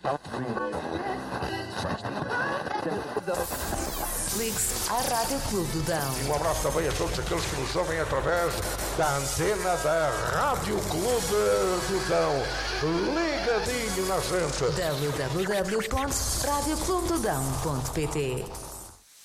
Ligue-se à Rádio Clube do Dão. Um abraço também a todos aqueles que nos ouvem através da antena da Rádio Clube do Dão. Ligadinho na gente. www.radioclubedodão.pt